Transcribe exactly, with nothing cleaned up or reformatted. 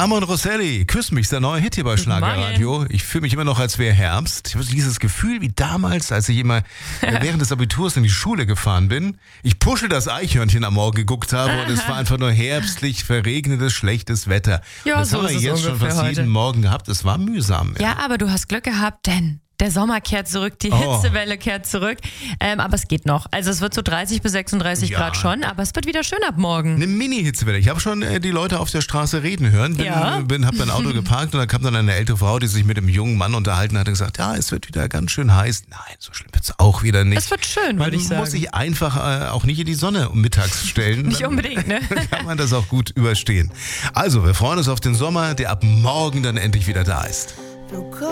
Ramon Rosselli, Küss mich, ist der neue Hit hier bei Schlagerradio. Ich fühle mich immer noch, als wäre Herbst. Ich habe dieses Gefühl wie damals, als ich immer während des Abiturs in die Schule gefahren bin. Ich Puschel das Eichhörnchen am Morgen geguckt habe und es war einfach nur herbstlich, verregnetes, schlechtes Wetter. Ja, das so haben wir ist es jetzt schon ungefähr fast heute. jeden Morgen gehabt. Es war mühsam. Ja, aber du hast Glück gehabt, denn der Sommer kehrt zurück, die Oh. Hitzewelle kehrt zurück. Ähm, aber es geht noch. Also es wird so dreißig bis sechsunddreißig Ja. Grad schon, aber es wird wieder schön ab morgen. Eine Mini-Hitzewelle. Ich habe schon äh, die Leute auf der Straße reden hören. Bin, Ja. bin, habe mein Auto geparkt und da kam dann eine ältere Frau, die sich mit einem jungen Mann unterhalten hat und gesagt, ja, es wird wieder ganz schön heiß. Nein, so schlimm wird es auch wieder nicht. Es wird schön, Weil würde ich man sagen. muss sich einfach äh, auch nicht in die Sonne mittags stellen. Nicht Dann unbedingt, ne? kann man das auch gut überstehen. Also, wir freuen uns auf den Sommer, der ab morgen dann endlich wieder da ist. Du